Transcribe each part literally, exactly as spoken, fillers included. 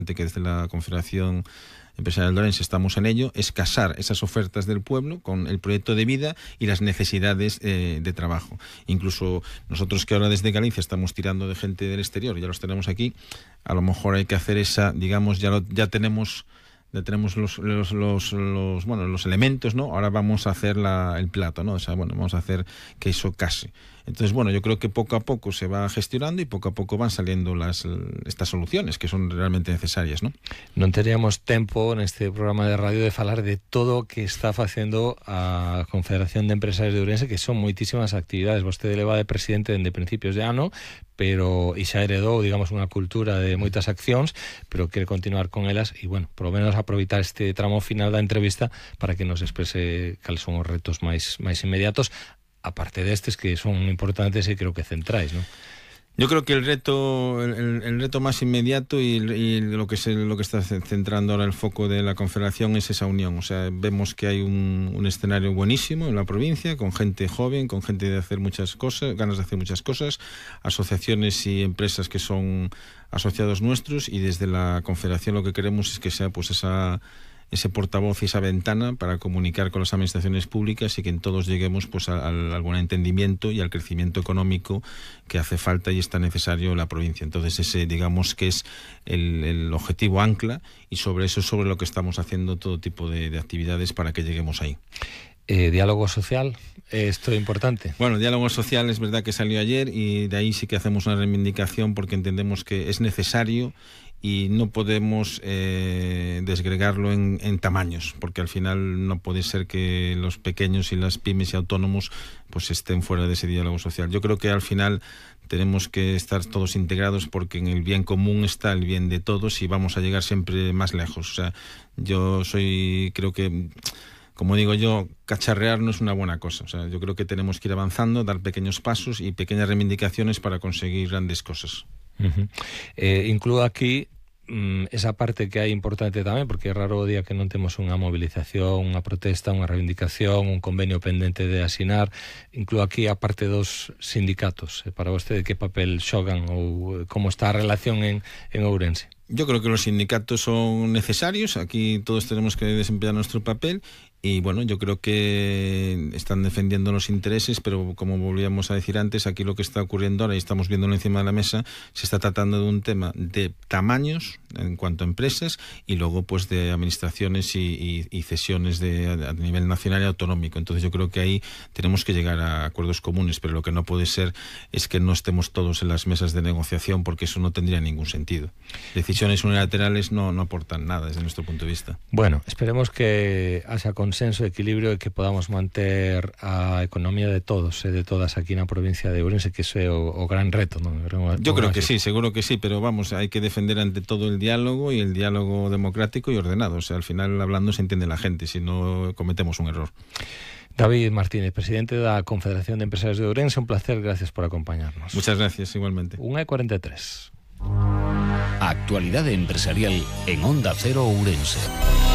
que desde la Confederación Empresarial de Ourense estamos en ello, es casar esas ofertas del pueblo con el proyecto de vida y las necesidades eh, de trabajo. Incluso nosotros, que ahora desde Galicia estamos tirando de gente del exterior, ya los tenemos aquí, a lo mejor hay que hacer esa, digamos, ya, lo, ya tenemos... Ya tenemos los, los, los, los, bueno, los elementos, ¿no? Ahora vamos a hacer la, el plato, ¿no? O sea, bueno, vamos a hacer que eso case. Entonces, bueno, yo creo que poco a poco se va gestionando y poco a pouco van saliendo las, estas soluciones que son realmente necesarias, ¿no? Non teríamos tempo neste programa de radio de falar de todo o que está facendo a Confederación de Empresarios de Ourense, que son moitísimas actividades. Vostede leva de presidente dende principios de ano, pero e xa heredou, digamos, unha cultura de moitas accións, pero quere continuar con elas e, bueno, por lo menos aproveitar este tramo final da entrevista para que nos exprese cales son os retos máis máis inmediatos, aparte destes que son importantes e creo que centrais, ¿no? Yo creo que el reto el, el reto más inmediato y, y lo que se, lo que está centrando ahora el foco de la Confederación es esa unión. O sea, vemos que hay un, un escenario buenísimo en la provincia, con gente joven, con gente de hacer muchas cosas, ganas de hacer muchas cosas, asociaciones y empresas que son asociados nuestros, y desde la Confederación lo que queremos es que sea pues esa ese portavoz y esa ventana para comunicar con las administraciones públicas y que en todos lleguemos pues a, a algún entendimiento y al crecimiento económico que hace falta y está necesario en la provincia. Entonces ese, digamos, que es el, el objetivo ancla, y sobre eso es sobre lo que estamos haciendo todo tipo de, de actividades para que lleguemos ahí. Eh, diálogo social, esto es importante. Bueno, diálogo social es verdad que salió ayer, y de ahí sí que hacemos una reivindicación porque entendemos que es necesario y no podemos eh, desgregarlo en, en tamaños, porque al final no puede ser que los pequeños y las pymes y autónomos pues estén fuera de ese diálogo social. Yo creo que al final tenemos que estar todos integrados, porque en el bien común está el bien de todos y vamos a llegar siempre más lejos. O sea, yo soy, creo que, como digo yo, cacharrear no es una buena cosa. O sea, yo creo que tenemos que ir avanzando, dar pequeños pasos y pequeñas reivindicaciones para conseguir grandes cosas. Uh-huh. Eh, incluo aquí mm, esa parte que hai importante tamén, porque é raro o día que non temos unha movilización, unha protesta, unha reivindicación, un convenio pendente de asinar. Incluo aquí a parte dos sindicatos. Para vostede, que papel xogan ou como está a relación en, en Ourense? Yo creo que los sindicatos son necesarios, aquí todos tenemos que desempeñar nuestro papel. Y bueno, yo creo que están defendiendo los intereses, pero como volvíamos a decir antes, aquí lo que está ocurriendo ahora, y estamos viéndolo encima de la mesa, se está tratando de un tema de tamaños en cuanto a empresas, y luego pues de administraciones y, y, y cesiones de, a nivel nacional y autonómico. Entonces yo creo que ahí tenemos que llegar a acuerdos comunes, pero lo que no puede ser es que no estemos todos en las mesas de negociación, porque eso no tendría ningún sentido. Decisiones unilaterales no, no aportan nada desde nuestro punto de vista. Bueno, esperemos que haya consenso, equilibrio, e que podamos manter a economía de todos e de todas aquí na provincia de Ourense, que ese é o, o gran reto, ¿no? Yo creo que sí, seguro que sí, pero vamos, hay que defender ante todo el diálogo, y el diálogo democrático y ordenado. O sea, al final hablando se entiende la gente, si no cometemos un error. David Martínez, presidente da Confederación de Empresarios de Ourense, un placer, gracias por acompañarnos. Muchas gracias, igualmente. una y cuarenta y tres. Actualidad empresarial en Onda Cero Ourense.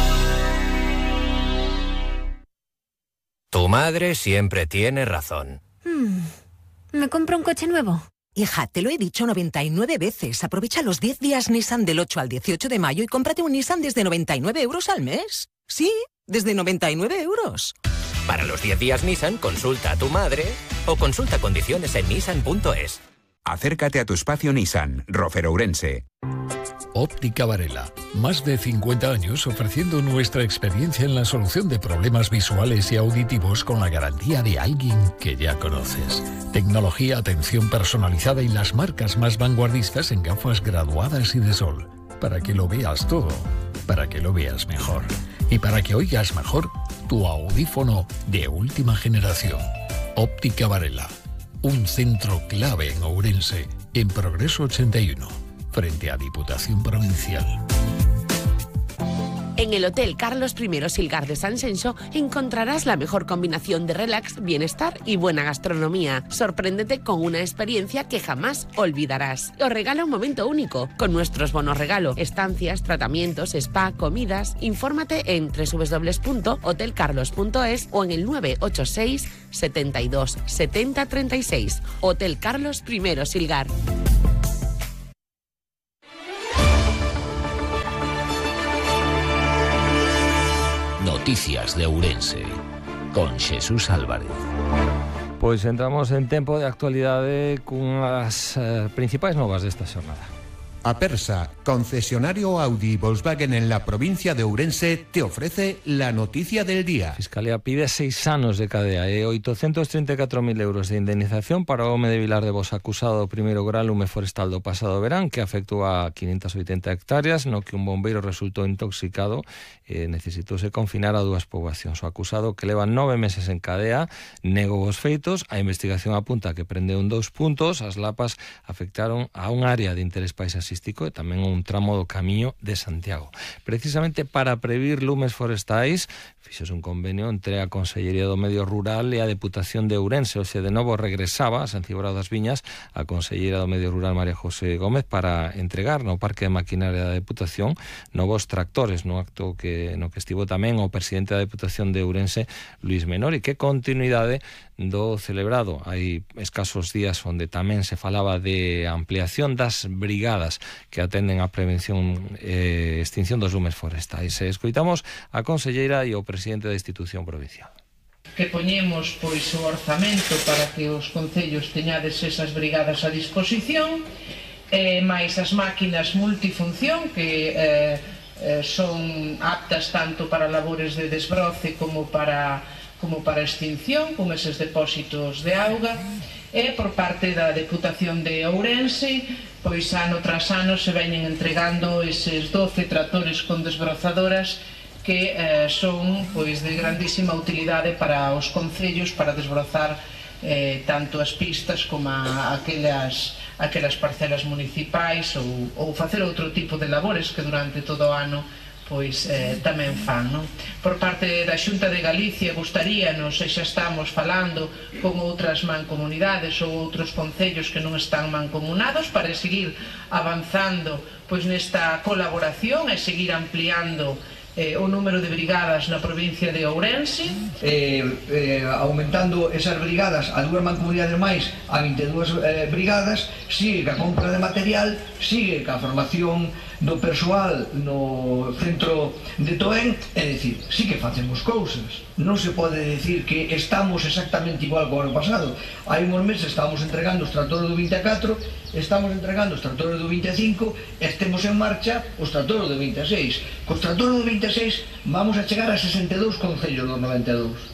Tu madre siempre tiene razón. Hmm. ¿Me compro un coche nuevo? Hija, te lo he dicho noventa y nueve veces. Aprovecha los diez días Nissan del ocho al dieciocho de mayo y cómprate un Nissan desde noventa y nueve euros al mes. Sí, desde noventa y nueve euros. Para los diez días Nissan, consulta a tu madre o consulta condiciones en nissan punto es. Acércate a tu espacio Nissan, Rofer Ourense. Óptica Varela, más de cincuenta años ofreciendo nuestra experiencia en la solución de problemas visuales y auditivos con la garantía de alguien que ya conoces. Tecnología, atención personalizada y las marcas más vanguardistas en gafas graduadas y de sol. Para que lo veas todo, para que lo veas mejor. Y para que oigas mejor, tu audífono de última generación. Óptica Varela, un centro clave en Ourense, en Progreso ochenta y uno. Frente a Diputación Provincial. En el Hotel Carlos primero Silgar de San Xenxo encontrarás la mejor combinación de relax, bienestar y buena gastronomía. Sorpréndete con una experiencia que jamás olvidarás. Os regala un momento único con nuestros bonos regalo, estancias, tratamientos, spa, comidas. Infórmate en doble u doble u doble u punto hotel carlos punto es o en el nueve ocho seis, setenta y dos, setenta, treinta y seis. Hotel Carlos primero Silgar. Noticias de Ourense, con Jesús Álvarez. Pois entramos en tempo de actualidade cunhas eh, principais novas desta xornada. Apersa, concesionario Audi y Volkswagen en la provincia de Ourense, te ofrece la noticia del día. A Fiscalía pide seis anos de cadea e oitocentos treinta e catro mil euros de indemnización para o home de Vilar de Bos acusado do primeiro gran lume forestal do pasado verán que afectou a quinhentas oitenta hectáreas no que un bombeiro resultou intoxicado e necesitouse confinar a dúas poboacións. O acusado, que leva nove meses en cadea, negou os feitos. A investigación apunta que prendeu en dous puntos. As lapas afectaron a un área de interés paisaxístico e tamén un tramo do Camiño de Santiago. Precisamente para previr lumes forestais, fixose un convenio entre a Consellería do Medio Rural e a Deputación de Ourense. Oxe, de novo regresaba a San Cibrao das Viñas a Conselleira do Medio Rural, María José Gómez, para entregar no Parque de Maquinaria da Deputación novos tractores, no acto que no que estivo tamén o presidente da Deputación de Ourense, Luis Menori, que continuidade do celebrado hai escasos días onde tamén se falaba de ampliación das brigadas que atenden a prevención e extinción dos lumes forestais. E escoitamos a conselleira e o presidente da institución provincial. Que poñemos pois o orzamento para que os concellos teñades esas brigadas a disposición, e máis as máquinas multifunción que eh, eh, son aptas tanto para labores de desbroce como para como para extinción, con eses depósitos de auga, e por parte da Deputación de Ourense, pois ano tras ano se veñen entregando eses doce tractores con desbrozadoras que eh, son pois de grandísima utilidade para os concellos para desbrozar eh, tanto as pistas como a, aquelas, aquelas parcelas municipais ou, ou facer outro tipo de labores que durante todo o ano pois eh, tamén fan, non? Por parte da Xunta de Galicia gustaríanos, e xa estamos falando con outras mancomunidades ou outros concellos que non están mancomunados para seguir avanzando pois nesta colaboración e seguir ampliando eh, o número de brigadas na provincia de Ourense. Eh, eh, aumentando esas brigadas a dúas mancomunidades máis a vinte e dúas eh, brigadas, sigue ca compra de material, sigue ca formación do persoal no centro de Toén, é dicir, sí que facemos cousas. Non se pode decir que estamos exactamente igual que o ano pasado. Hai uns meses estábamos entregando os tractores do vinte e catro, estamos entregando os tractores do vinte e cinco, e estemos en marcha os tractores do vinte e seis. Cos tractores do vinte e seis vamos a chegar a sesenta e dous concellos dos noventa e dous.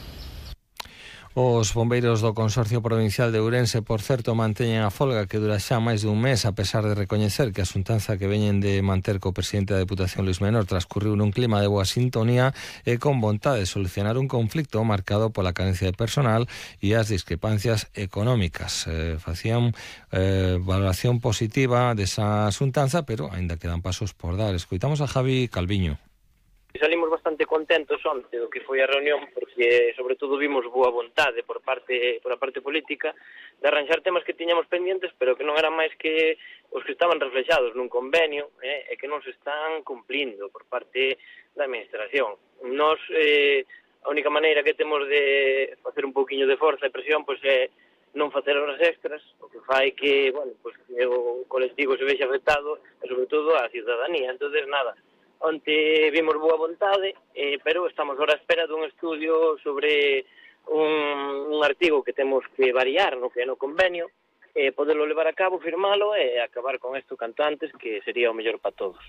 Os bombeiros do Consorcio Provincial de Ourense, por certo, manteñen a folga que dura xa máis dun mes, a pesar de recoñecer que a xuntanza que veñen de manter co presidente da Deputación, Luis Menor, transcurriu nun clima de boa sintonía e con vontade de solucionar un conflicto marcado pola carencia de personal e as discrepancias económicas. Eh, facían eh, valoración positiva desa xuntanza, pero aínda quedan pasos por dar. Escoitamos a Javi Calviño. Salimos bastante contentos onte do que foi a reunión, porque sobre todo vimos boa vontade por parte por a parte política de arranxar temas que tiñamos pendientes, pero que non eran máis que os que estaban reflexados nun convenio eh, e que non se están cumplindo por parte da administración. Nos, eh, a única maneira que temos de facer un pouquiño de forza e presión pois é non facer horas extras, o que fai que, bueno, pois que o colectivo se vexe afectado e sobre todo a ciudadanía. Entonces, nada, onte vimos boa vontade, eh, pero estamos agora a espera dun estudio sobre un, un artigo que temos que variar no que é no convenio, eh, poderlo levar a cabo, firmalo e acabar con isto canto antes, que sería o mellor para todos.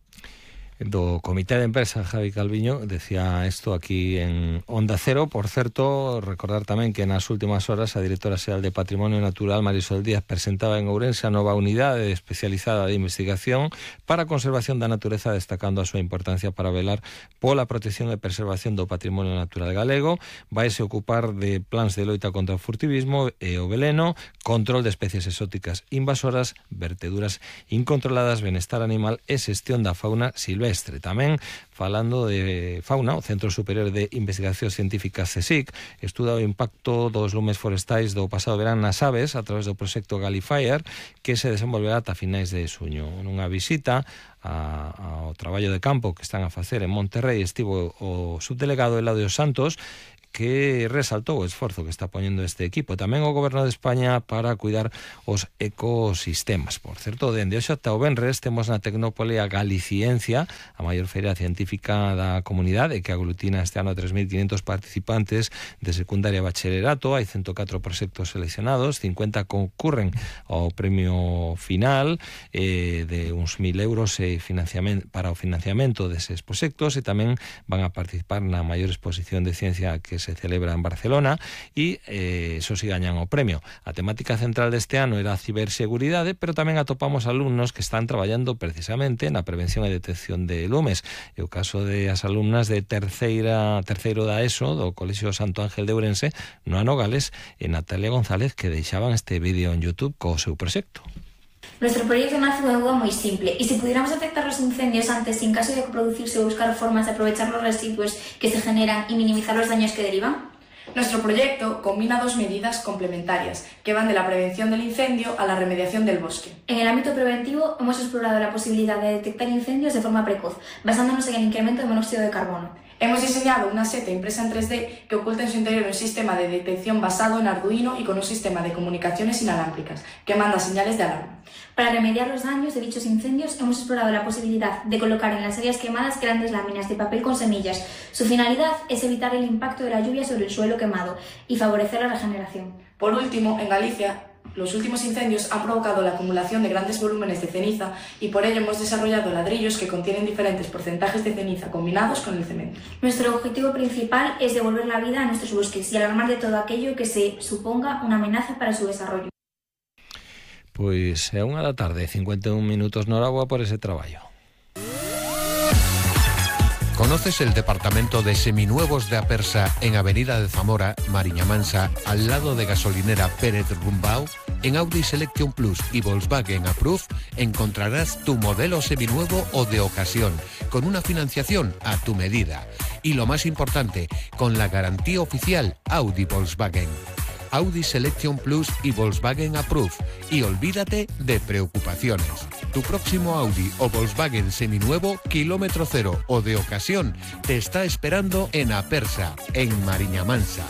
Do Comité de Empresa, Javi Calviño, decía isto aquí en Onda Cero. Por certo, recordar tamén que nas últimas horas a directora xeral de Patrimonio Natural, Marisol Díaz, presentaba en Ourense a nova unidade especializada de investigación para a conservación da natureza, destacando a súa importancia para velar pola protección e preservación do patrimonio natural galego. Vaise ocupar de plans de loita contra o furtivismo e o veleno, control de especies exóticas invasoras, verteduras incontroladas, benestar animal e xestión da fauna silvestre. Tamén, falando de fauna, o Centro Superior de Investigación Científica CSIC estuda o impacto dos lumes forestais do pasado verán nas aves a través do proxecto Gallifire, que se desenvolverá ata finais de xuño. Nunha visita a, ao traballo de campo que están a facer en Monterrey estivo o subdelegado Eladio Santos, que resaltou o esforzo que está poñendo este equipo. Tamén o Goberno de España para cuidar os ecosistemas. Por certo, dende hoxe ata o venres temos na Tecnópole a Galiciencia, a maior feira científica da comunidade, que aglutina este ano a tres mil quinhentos participantes de secundaria e bacharelato. Hai ciento catro proxectos seleccionados, cincuenta concurren ao premio final eh, de uns mil euros e financiamento, para o financiamento deses proxectos, e tamén van a participar na maior exposición de ciencia que se celebra en Barcelona, e eh, eso si gañan o premio. A temática central deste ano era a ciberseguridade, pero tamén atopamos alumnos que están traballando precisamente na prevención e detección de lumes. E o caso de as alumnas de terceira, terceiro da ESO do Colexio Santo Ángel de Ourense, Noa Nogales e Natalia González, que deixaban este vídeo en YouTube co seu proxecto. Nuestro proyecto nace de una duda muy simple, y si pudiéramos detectar los incendios antes sin caso de producirse o buscar formas de aprovechar los residuos que se generan y minimizar los daños que derivan. Nuestro proyecto combina dos medidas complementarias que van de la prevención del incendio a la remediación del bosque. En el ámbito preventivo hemos explorado la posibilidad de detectar incendios de forma precoz, basándonos en el incremento de monóxido de carbono. Hemos diseñado una seta impresa en tres D que oculta en su interior un sistema de detección basado en Arduino y con un sistema de comunicaciones inalámbricas que manda señales de alarma. Para remediar los daños de dichos incendios hemos explorado la posibilidad de colocar en las áreas quemadas grandes láminas de papel con semillas. Su finalidad es evitar el impacto de la lluvia sobre el suelo quemado y favorecer la regeneración. Por último, en Galicia, los últimos incendios han provocado la acumulación de grandes volúmenes de ceniza y por ello hemos desarrollado ladrillos que contienen diferentes porcentajes de ceniza combinados con el cemento. Nuestro objetivo principal es devolver la vida a nuestros bosques y alarmar de todo aquello que se suponga una amenaza para su desarrollo. Pois é unha da tarde, cincuenta y un minutos no Aragua por ese traballo. ¿Conoces el departamento de seminuevos de Apersa en Avenida de Zamora, Mariña Mansa, al lado de gasolinera Pérez Rumbau? En Audi Selection Plus y Volkswagen Approve encontrarás tu modelo seminuevo o de ocasión, con una financiación a tu medida. Y lo más importante, con la garantía oficial Audi Volkswagen. Audi Selection Plus y Volkswagen Approve. Y olvídate de preocupaciones. Tu próximo Audi o Volkswagen seminuevo, kilómetro cero o de ocasión, te está esperando en Apersa, en Mariña Mansa.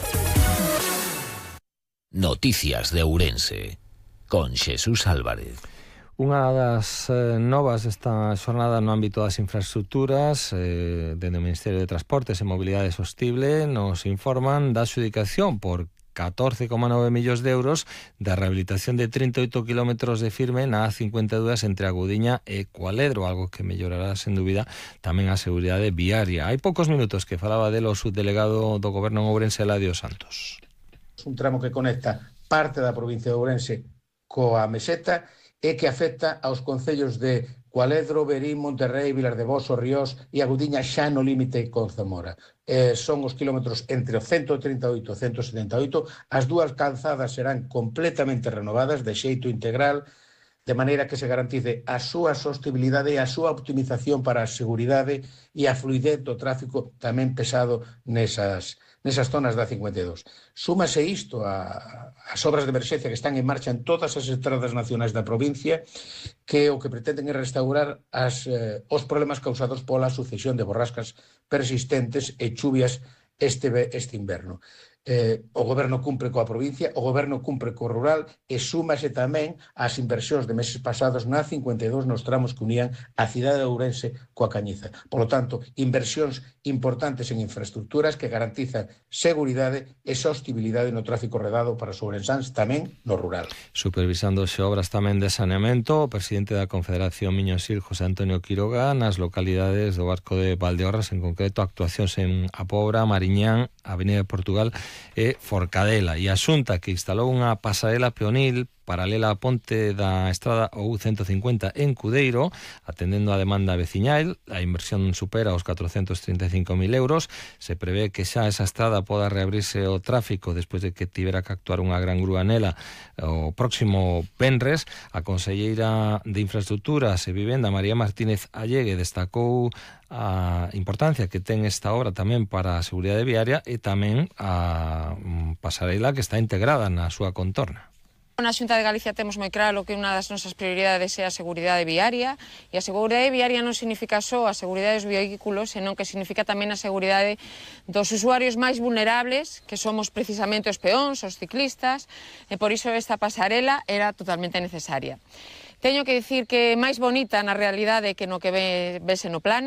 Noticias de Ourense, con Xesús Álvarez. Unha das eh, novas desta xornada no ámbito das infraestructuras eh, dende o Ministerio de Transportes e Mobilidade Sostible nos informan da adxudicación por catorce coma nove millóns de euros da rehabilitación de trinta e oito kilómetros de firme na A cincuenta e dous entre a Gudiña e Cualedro, algo que mellorará sen dúbida tamén a seguridade viaria. Hai poucos minutos que falaba delo o subdelegado do Goberno en Ourense, Eladio Santos. Un tramo que conecta parte da provincia de Ourense coa meseta e que afecta aos concellos de Cualedro, Verín, Monterrey, Vilar de Bos, Ríos e a Gudiña xa no límite con Zamora. Eh, son os kilómetros entre o ciento trinta e oito e o ciento setenta e oito. As dúas calzadas serán completamente renovadas de xeito integral, de maneira que se garantice a súa sostibilidade e a súa optimización para a seguridade e a fluidez do tráfico tamén pesado nesas, nesas zonas da cincuenta e dous. Súmase isto a, as obras de emerxencia que están en marcha en todas as estradas nacionais da provincia, que o que pretenden é restaurar as, eh, os problemas causados pola sucesión de borrascas persistentes e chuvias este, este inverno. Eh, o Goberno cumpre coa provincia, o Goberno cumpre co rural e súmase tamén ás inversións de meses pasados na cincuenta e dous nos tramos que unían a cidade de Ourense coa Cañiza. Por lo tanto, inversións importantes en infraestructuras que garantizan seguridade e sostibilidade no tráfico redado para os ourensáns, tamén no rural. Supervisando xe obras tamén de saneamento, o presidente da Confederación Miñosil, José Antonio Quiroga, nas localidades do Barco de Valdeorras, en concreto actuacións en A Pobra, Mariñán, Avenida de Portugal e Forcadela, e a Xunta que instalou unha pasarela peonil paralela á ponte da estrada O U ciento cincuenta en Cudeiro, atendendo a demanda veciñal. A inversión supera os catrocentos trinta e cinco mil euros. Se prevé que xa esa estrada poda reabrirse o tráfico despois de que tivera que actuar unha gran grúa nela o próximo venres. A conselleira de Infraestructuras e Vivenda, María Martínez Allegue, destacou a importancia que ten esta obra tamén para a seguridade viaria e tamén a pasarela que está integrada na súa contorna. Na Xunta de Galicia temos moi claro que unha das nosas prioridades é a seguridade viaria, e a seguridade viaria non significa só a seguridade dos vehículos, senón que significa tamén a seguridade dos usuarios máis vulnerables, que somos precisamente os peóns, os ciclistas, e por iso esta pasarela era totalmente necesaria. Teño que dicir que máis bonita na realidade que no que ve, vese no plano.